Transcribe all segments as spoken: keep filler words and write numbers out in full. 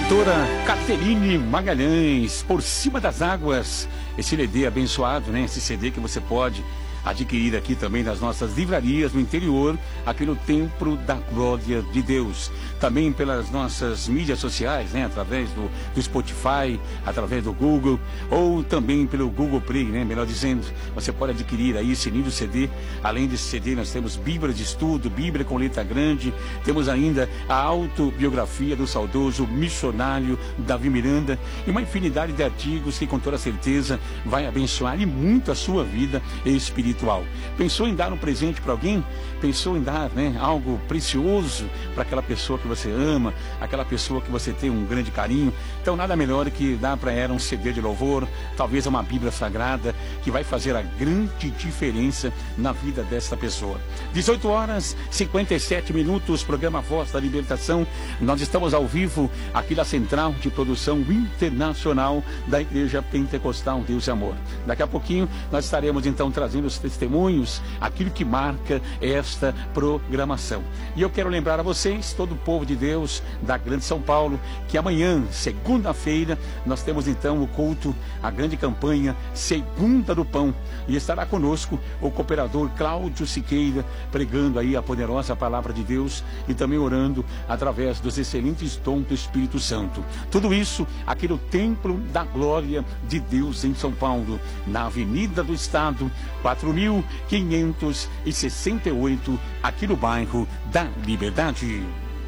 cantora Caterine Magalhães, Por Cima das Águas. Esse C D abençoado, né? Esse C D que você pode adquirir aqui também nas nossas livrarias no interior, aqui no Templo da Glória de Deus. Também pelas nossas mídias sociais, né? Através do, do Spotify, através do Google, ou também pelo Google Play, né? Melhor dizendo, você pode adquirir aí esse lindo C D. Além desse C D, nós temos Bíblia de estudo, Bíblia com letra grande, temos ainda a autobiografia do saudoso missionário Davi Miranda e uma infinidade de artigos que com toda certeza vai abençoar e muito a sua vida espiritual. Pensou em dar um presente para alguém? Pensou em dar, né, algo precioso para aquela pessoa que você ama, aquela pessoa que você tem um grande carinho? Então nada melhor que dar para ela um C D de louvor, talvez uma Bíblia Sagrada, que vai fazer a grande diferença na vida desta pessoa. dezoito horas e cinquenta e sete minutos, programa Voz da Libertação. Nós estamos ao vivo aqui da Central de Produção Internacional da Igreja Pentecostal Deus e Amor. Daqui a pouquinho nós estaremos então trazendo os testemunhos, aquilo que marca esta programação. E eu quero lembrar a vocês, todo o povo de Deus da Grande São Paulo, que amanhã, segunda-feira, nós temos então o culto, a grande campanha Segunda do Pão, e estará conosco o cooperador Cláudio Siqueira, pregando aí a poderosa palavra de Deus e também orando através dos excelentes dons do Espírito Santo. Tudo isso aqui no Templo da Glória de Deus em São Paulo, na Avenida do Estado, quatro mil quinhentos e sessenta e oito, aqui no bairro da Liberdade.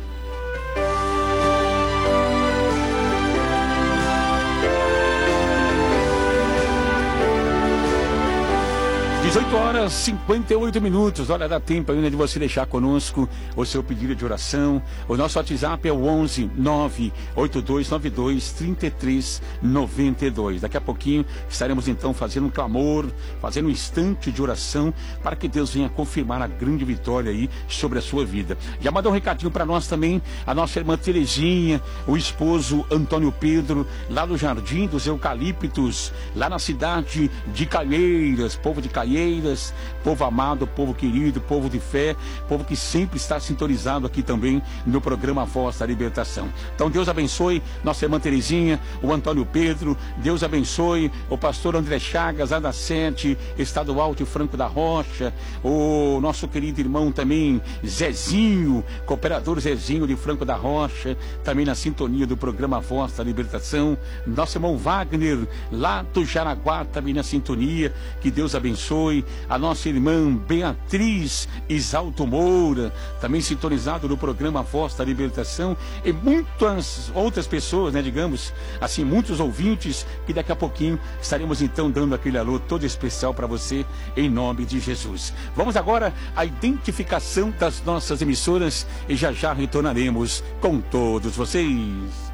dezoito horas e cinquenta e oito minutos, olha, dá tempo ainda de você deixar conosco o seu pedido de oração. O nosso WhatsApp é o onze nove oito dois nove dois três três nove dois. Daqui a pouquinho estaremos então fazendo um clamor, fazendo um instante de oração para que Deus venha confirmar a grande vitória aí sobre a sua vida. Já mandou um recadinho para nós também, a nossa irmã Terezinha, o esposo Antônio Pedro, lá no Jardim dos Eucaliptos, lá na cidade de Caieiras, povo de Caieiras, povo amado, povo querido, povo de fé, povo que sempre está sintonizado aqui também no programa Voz da Libertação. Então Deus abençoe nossa irmã Terezinha, o Antônio Pedro, Deus abençoe o pastor André Chagas, lá da Sete, Estadual de Franco da Rocha, o nosso querido irmão também Zezinho, cooperador Zezinho de Franco da Rocha, também na sintonia do programa Voz da Libertação, nosso irmão Wagner, lá do Jaraguá, também na sintonia, que Deus abençoe. A nossa irmã Beatriz Isalto Moura, também sintonizado no programa Voz da Libertação, e muitas outras pessoas, né, digamos assim, muitos ouvintes, que daqui a pouquinho estaremos então dando aquele alô todo especial para você, em nome de Jesus. Vamos agora à identificação das nossas emissoras e já já retornaremos com todos vocês.